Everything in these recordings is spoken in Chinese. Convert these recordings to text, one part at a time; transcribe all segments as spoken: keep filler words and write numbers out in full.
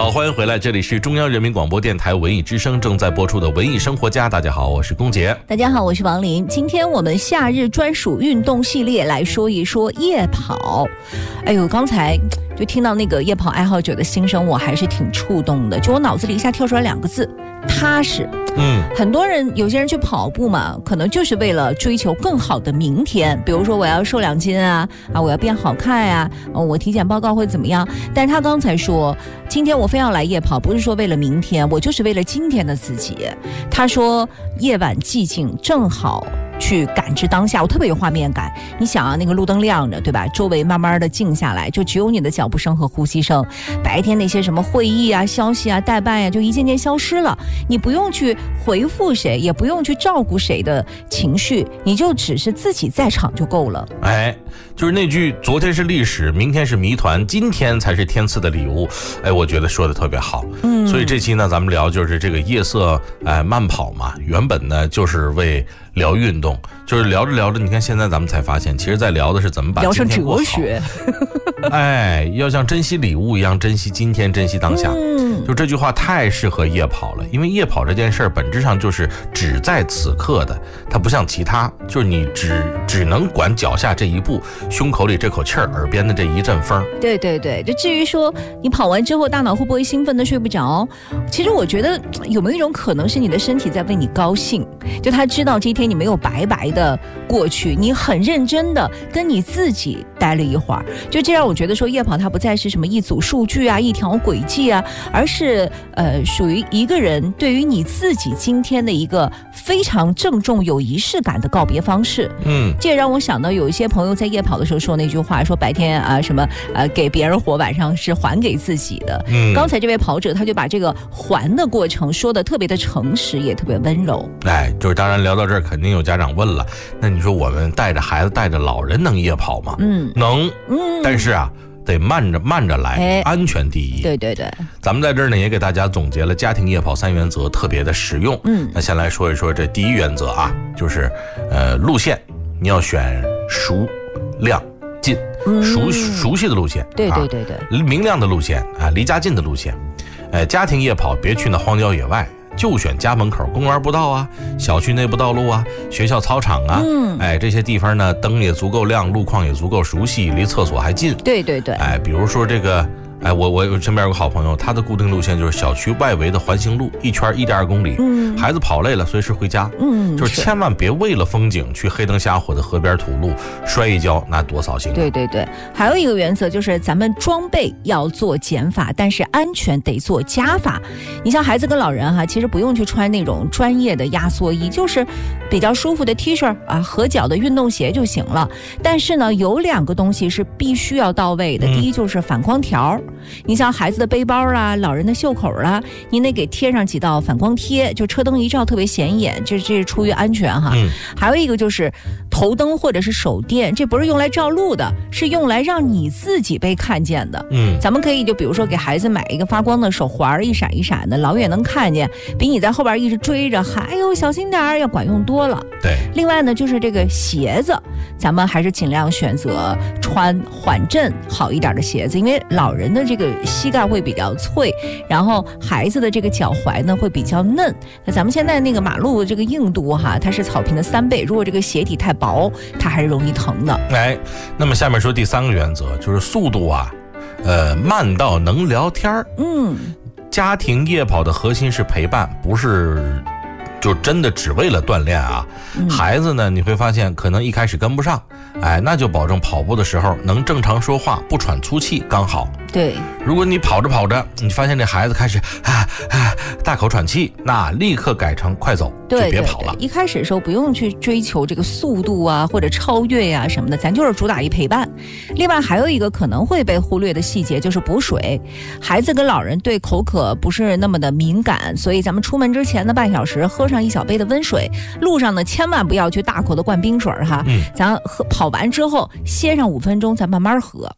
好，欢迎回来，这里是中央人民广播电台文艺之声正在播出的文艺生活家。大家好，我是龚杰。 大家好，我是王林。今天我们夏日专属运动系列来说一说夜跑。哎呦，刚才就听到那个夜跑爱好者的心声，我还是挺触动的。就我脑子里一下跳出来两个字：踏实。嗯，很多人有些人去跑步嘛，可能就是为了追求更好的明天，比如说我要瘦两斤啊，啊，我要变好看呀、啊，我体检报告会怎么样？但是他刚才说，今天我非要来夜跑，不是说为了明天，我就是为了今天的自己。他说夜晚寂静正好去感知当下，我特别有画面感。你想啊，那个路灯亮着，对吧？周围慢慢的静下来，就只有你的脚步声和呼吸声。白天那些什么会议啊、消息啊、代办呀、啊，就一件件消失了。你不用去回复谁，也不用去照顾谁的情绪，你就只是自己在场就够了。 哎，就是那句“昨天是历史，明天是谜团，今天才是天赐的礼物”。哎，我觉得说的特别好。嗯，所以这期呢，咱们聊就是这个夜色哎慢跑嘛，原本呢就是为聊运动，就是聊着聊着，你看现在咱们才发现，其实在聊的是怎么把今天过好。聊上哲学。哎，要像珍惜礼物一样珍惜今天，珍惜当下。嗯，就这句话太适合夜跑了，因为夜跑这件事儿本质上就是只在此刻的，它不像其他，就是你只只能管脚下这一步，胸口里这口气儿，耳边的这一阵风。 对对对，就至于说你跑完之后大脑会不会兴奋的睡不着，其实我觉得有没有一种可能是你的身体在为你高兴，就他知道这一天你没有白白的过去，你很认真的跟你自己待了一会儿，就这让我觉得说夜跑它不再是什么一组数据啊、一条轨迹啊，而是呃属于一个人对于你自己今天的一个非常郑重有仪式感的告别方式。嗯，这也让我想到有一些朋友在夜跑的时候说那句话，说白天啊什么呃给别人活，晚上是还给自己的。嗯，刚才这位跑者他就把这个还的过程说的特别的诚实，也特别温柔。 哎，就是当然聊到这儿，肯定有家长问了，那你说我们带着孩子带着老人能夜跑吗？嗯，能。嗯，但是啊得慢着慢着来、哎、安全第一。对对对，咱们在这儿呢也给大家总结了家庭夜跑三原则，特别的实用。嗯，那先来说一说这第一原则啊，就是呃路线你要选熟亮近，嗯、熟熟悉的路线。 对对对对、 啊，明亮的路线啊，离家近的路线。呃，家庭夜跑别去那荒郊野外，就选家门口公园步道啊，小区内部道路啊，学校操场啊，嗯，哎，这些地方呢，灯也足够亮，路况也足够熟悉，离厕所还近。对对对，哎，比如说这个，哎，我我身边有个好朋友，他的固定路线就是小区外围的环形路，一圈一点二公里，嗯，孩子跑累了随时回家，嗯，就是千万别为了风景去黑灯瞎火的河边土路，摔一跤那多扫兴、啊。对对对， 还有一个原则就是咱们装备要做减法，但是安全得做加法。你像孩子跟老人哈，其实不用去穿那种专业的压缩衣，就是比较舒服的 T 恤啊，合脚的运动鞋就行了。但是呢，有两个东西是必须要到位的，嗯、第一就是反光条。你像孩子的背包啊，老人的袖口啊，你得给贴上几道反光贴，就车灯一照特别显眼，这这是出于安全哈。嗯、还有一个就是头灯或者是手电，这不是用来照路的，是用来让你自己被看见的。嗯，咱们可以就比如说给孩子买一个发光的手环，一闪一闪的，老远能看见，比你在后边一直追着喊哎呦小心点要管用多了。对，另外呢就是这个鞋子，咱们还是尽量选择穿缓震好一点的鞋子，因为老人的这个膝盖会比较脆，然后孩子的这个脚踝呢会比较嫩。那咱们现在那个马路这个硬度哈，它是草坪的三倍，如果这个鞋底太薄，它还是容易疼的。哎， 那么下面说第三个原则，就是速度啊，呃，慢到能聊天。嗯，家庭夜跑的核心是陪伴，不是就真的只为了锻炼啊。嗯、孩子呢，你会发现可能一开始跟不上，哎，那就保证跑步的时候能正常说话，不喘粗气，刚好。对，如果你跑着跑着，你发现这孩子开始啊啊大口喘气，那立刻改成快走，就别跑了。 对对对，一开始的时候不用去追求这个速度啊或者超越呀、啊、什么的，咱就是主打一陪伴。另外还有一个可能会被忽略的细节就是补水，孩子跟老人对口渴不是那么的敏感，所以咱们出门之前的半小时喝上一小杯的温水，路上呢千万不要去大口的灌冰水哈，嗯、咱喝跑完之后歇上五分钟再慢慢喝。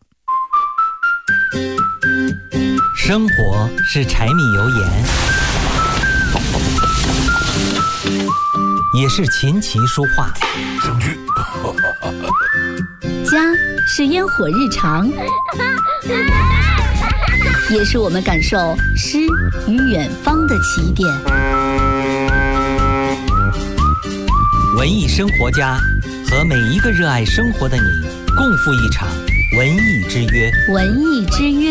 生活是柴米油盐，也是琴棋书画。 京剧。 家是烟火日常， 也是我们感受诗与远方的起点。 文艺生活家和每一个热爱生活的你，共赴一场文艺之约。 文艺之约。